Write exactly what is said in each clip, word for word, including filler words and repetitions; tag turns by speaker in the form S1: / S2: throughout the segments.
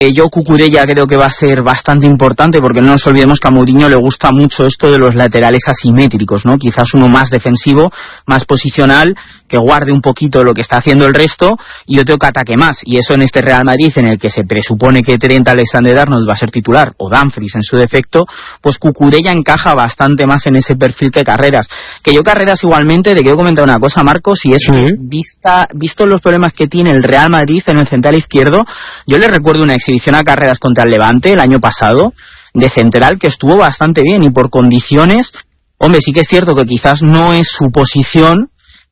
S1: Yo Cucurella creo que va a ser bastante importante porque no nos olvidemos que a Mourinho le gusta mucho esto de los laterales asimétricos, ¿no? Quizás uno más defensivo, más posicional, que guarde un poquito lo que está haciendo el resto y otro que ataque más. Y eso en este Real Madrid, en el que se presupone que Trent Alexander-Arnold va a ser titular, o Dumfries en su defecto, pues Cucurella encaja bastante más en ese perfil que Carreras. Que yo Carreras igualmente, te quiero comentar una cosa, Marcos, y es
S2: sí.
S1: que vista, visto los problemas que tiene el Real Madrid en el central izquierdo, yo le recuerdo una exhibición a Carreras contra el Levante el año pasado, de central, que estuvo bastante bien, y por condiciones, hombre, sí que es cierto que quizás no es su posición,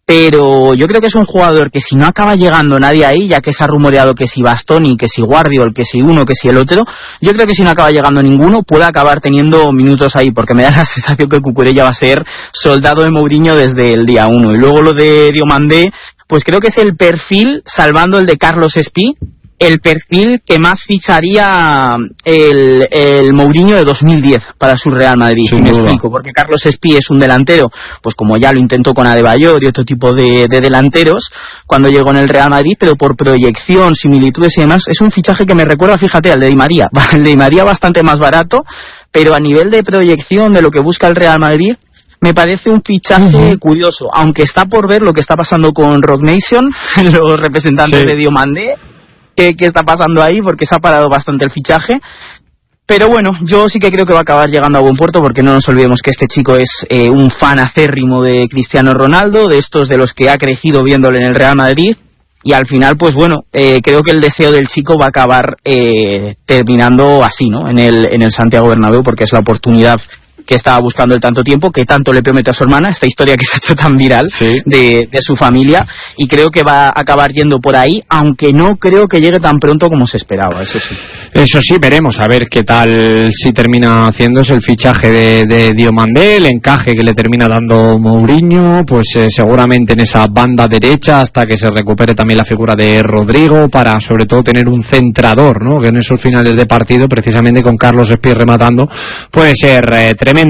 S1: pero yo creo que es un jugador que si no acaba llegando nadie ahí, ya que se ha rumoreado que si Bastoni, que si Guardiol, que si uno, que si el otro, yo creo que si no acaba llegando ninguno, puede acabar teniendo minutos ahí, porque me da la sensación que Cucurella va a ser soldado de Mourinho desde el día uno. Y luego lo de Diomandé, pues creo que es el perfil, salvando el de Carlos Espí, el perfil que más ficharía el, el Mourinho de dos mil diez para su Real Madrid.
S2: Sin
S1: y me
S2: duda.
S1: explico, porque Carlos Espí es un delantero, pues como ya lo intentó con Adebayor y otro tipo de, de delanteros cuando llegó en el Real Madrid, pero por proyección, similitudes y demás, es un fichaje que me recuerda, fíjate, al de Di María. El de Di María bastante más barato, pero a nivel de proyección de lo que busca el Real Madrid, me parece un fichaje uh-huh. curioso, aunque está por ver lo que está pasando con Rock Nation, los representantes sí. de Diomandé, qué está pasando ahí, porque se ha parado bastante el fichaje. Pero bueno, yo sí que creo que va a acabar llegando a buen puerto, porque no nos olvidemos que este chico es eh, un fan acérrimo de Cristiano Ronaldo, de estos de los que ha crecido viéndole en el Real Madrid, y al final, pues bueno, eh, creo que el deseo del chico va a acabar eh, terminando así, ¿no? En el, en el Santiago Bernabéu, porque es la oportunidad que estaba buscando el tanto tiempo, que tanto le prometió a su hermana, esta historia que se ha hecho tan viral sí. de, de su familia, y creo que va a acabar yendo por ahí, aunque no creo que llegue tan pronto como se esperaba, eso sí.
S2: Eso sí, veremos a ver qué tal si termina haciéndose el fichaje de, de Diomandé, el encaje que le termina dando Mourinho, pues eh, seguramente en esa banda derecha, hasta que se recupere también la figura de Rodrigo, para sobre todo tener un centrador, ¿no? Que en esos finales de partido, precisamente con Carlos Espí rematando, puede ser eh, tremendo.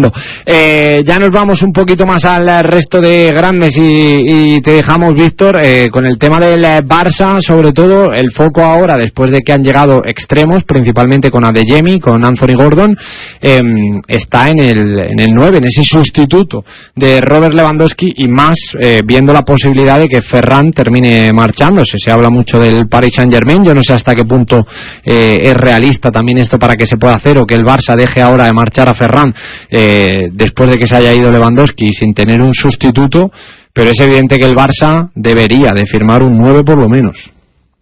S2: Eh, ya nos vamos un poquito más al resto de grandes y, y te dejamos, Víctor, eh, con el tema del Barça, sobre todo el foco ahora, después de que han llegado extremos, principalmente con Adeyemi, con Anthony Gordon, eh, está en el, en el nueve, en ese sustituto de Robert Lewandowski, y más eh, viendo la posibilidad de que Ferran termine marchándose. Se habla mucho del Paris Saint-Germain, yo no sé hasta qué punto eh, es realista también esto para que se pueda hacer, o que el Barça deje ahora de marchar a Ferran eh, después de que se haya ido Lewandowski sin tener un sustituto, pero es evidente que el Barça debería de firmar un nueve por lo menos.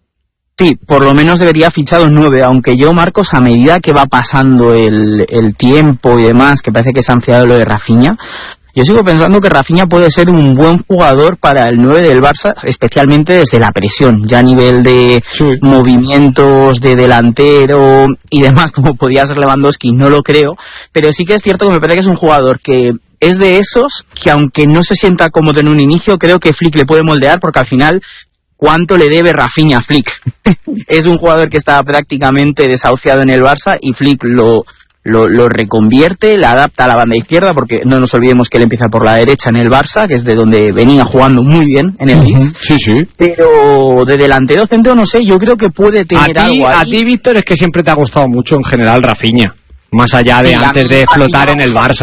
S1: Sí, por lo menos debería fichar un nueve, aunque yo, Marcos, a medida que va pasando el, el tiempo y demás, que parece que se ha enfriado lo de Rafinha, yo sigo pensando que Rafinha puede ser un buen jugador para el nueve del Barça, especialmente desde la presión, ya a nivel de sí. movimientos de delantero y demás, como podía ser Lewandowski, no lo creo, pero sí que es cierto que me parece que es un jugador que es de esos que, aunque no se sienta cómodo en un inicio, creo que Flick le puede moldear, porque al final, ¿cuánto le debe Rafinha a Flick? Es un jugador que estaba prácticamente desahuciado en el Barça y Flick lo... Lo, lo reconvierte, la adapta a la banda izquierda, porque no nos olvidemos que él empieza por la derecha en el Barça, que es de donde venía jugando muy bien en el Leeds.
S2: Uh-huh. Sí, sí.
S1: Pero de delantero centro, no sé, yo creo que puede tener
S2: a ti,
S1: algo ahí.
S2: A ti, Víctor, es que siempre te ha gustado mucho en general Rafinha, más allá de sí, antes de explotar en el Barça.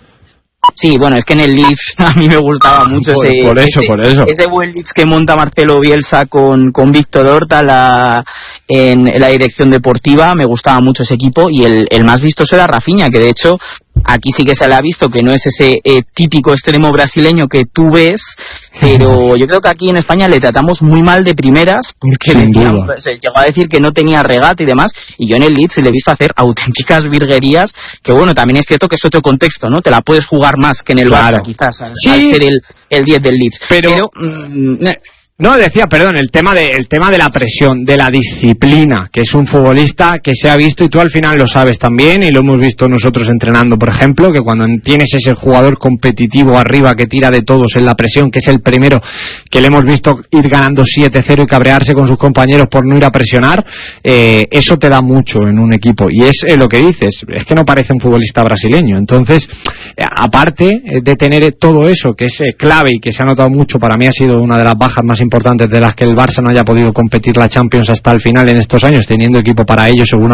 S1: Sí, bueno, es que en el Leeds a mí me gustaba mucho
S2: por,
S1: ese,
S2: por eso,
S1: ese,
S2: por eso.
S1: ese buen Leeds que monta Marcelo Bielsa con, con Víctor Horta la, en, en la dirección deportiva. Me gustaba mucho ese equipo, y el, el más vistoso era Rafinha, que de hecho aquí sí que se le ha visto que no es ese eh, típico extremo brasileño que tú ves, pero yo creo que aquí en España le tratamos muy mal de primeras, porque decían, se llegó a decir que no tenía regate y demás, y yo en el Leeds le he visto hacer auténticas virguerías, que bueno, también es cierto que es otro contexto, ¿no? Te la puedes jugar más que en el claro. Barça, quizás, al, sí. al ser el, el diez del Leeds.
S2: Pero...
S1: pero mm,
S2: No, decía, perdón, el tema de el tema de la presión, de la disciplina, que es un futbolista que se ha visto, y tú al final lo sabes también, y lo hemos visto nosotros entrenando, por ejemplo, que cuando tienes ese jugador competitivo arriba que tira de todos en la presión, que es el primero que le hemos visto ir ganando siete cero y cabrearse con sus compañeros por no ir a presionar, eh, eso te da mucho en un equipo, y es eh, lo que dices, es que no parece un futbolista brasileño. Entonces, eh, aparte de tener todo eso, que es eh, clave y que se ha notado mucho, para mí ha sido una de las bajas más importantes de las que el Barça no haya podido competir la Champions hasta el final en estos años, teniendo equipo para ello, según